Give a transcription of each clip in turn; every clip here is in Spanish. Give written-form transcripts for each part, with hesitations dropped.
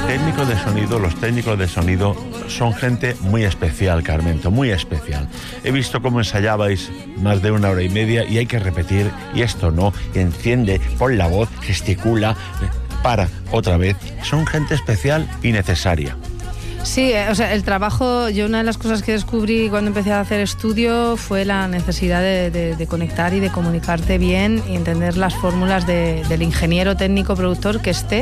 Los técnicos de sonido son gente muy especial, Carmento, muy especial. He visto cómo ensayabais más de 1 hora y media y hay que repetir, y esto no, y enciende, pon la voz, gesticula, para, otra vez. Son gente especial y necesaria. Sí, o sea, el trabajo, yo una de las cosas que descubrí cuando empecé a hacer estudio fue la necesidad de conectar y de comunicarte bien y entender las fórmulas del ingeniero técnico productor que esté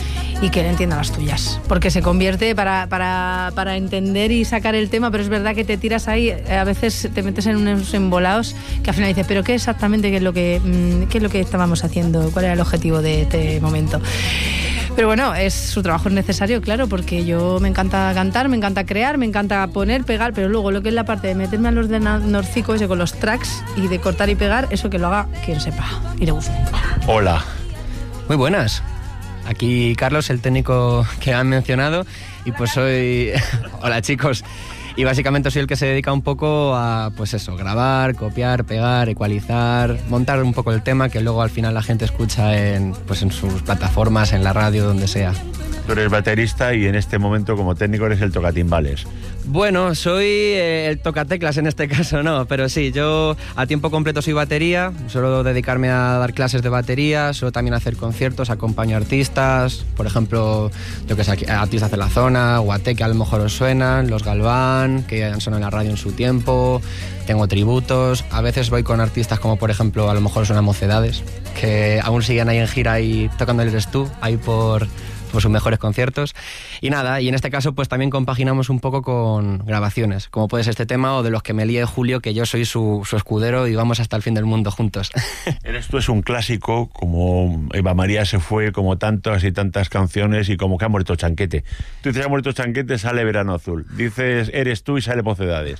y que él entienda las tuyas, porque se convierte para entender y sacar el tema, pero es verdad que te tiras ahí, a veces te metes en unos embolados que al final dices, pero ¿qué exactamente qué es lo que estábamos haciendo? ¿Cuál era el objetivo de este momento? Pero bueno, su trabajo es necesario, claro, porque yo me encanta cantar, me encanta crear, me encanta poner, pegar, pero luego lo que es la parte de meterme al ordenadorcico ese con los tracks y de cortar y pegar, eso que lo haga quien sepa y le guste. Hola. Muy buenas. Aquí Carlos, el técnico que han mencionado, y pues soy... Hola chicos. Y básicamente soy el que se dedica un poco a, pues eso, grabar, copiar, pegar, ecualizar, montar un poco el tema que luego al final la gente escucha en sus plataformas, en la radio, donde sea. Tú eres baterista y en este momento como técnico eres el tocatimbales. Bueno, soy el tocateclas en este caso, no, pero sí, yo a tiempo completo soy batería, suelo dedicarme a dar clases de batería, suelo también hacer conciertos, acompaño a artistas, por ejemplo, yo que sé, artistas de la zona, Guate, que a lo mejor os suenan, Los Galván, que han sonado en la radio en su tiempo, tengo tributos, a veces voy con artistas como por ejemplo, a lo mejor suenan Mocedades, que aún siguen ahí en gira y tocando el Eres Tú, ahí por sus mejores conciertos. Y nada, y en este caso pues también compaginamos un poco con grabaciones, como puede ser este tema o de los que me líe Julio, que yo soy su escudero y vamos hasta el fin del mundo juntos. Eres Tú es un clásico, como Eva María se fue, como tantas y tantas canciones, y como que ha muerto Chanquete. Tú dices, ha muerto Chanquete, sale Verano Azul. Dices Eres Tú y sale Mocedades.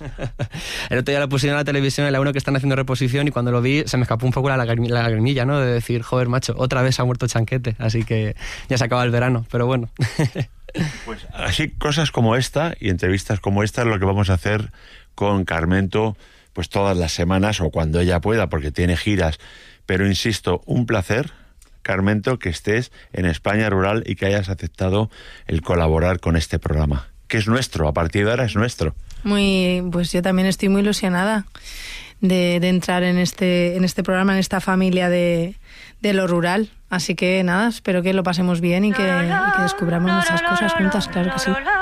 El otro día lo pusieron en la televisión, en la 1 que están haciendo reposición, y cuando lo vi se me escapó un poco la lagrimilla, ¿no? De decir, joder, macho, otra vez ha muerto Chanquete, así que ya se acaba el verano. Pero bueno. Pues así cosas como esta y entrevistas como esta es lo que vamos a hacer con Carmento pues todas las semanas o cuando ella pueda, porque tiene giras. Pero insisto, un placer, Carmento, que estés en España Rural y que hayas aceptado el colaborar con este programa, que es nuestro, a partir de ahora es nuestro. Pues yo también estoy muy ilusionada de entrar en este programa, en esta familia de lo rural. Así que nada, espero que lo pasemos bien y que descubramos muchas cosas juntas, claro que sí.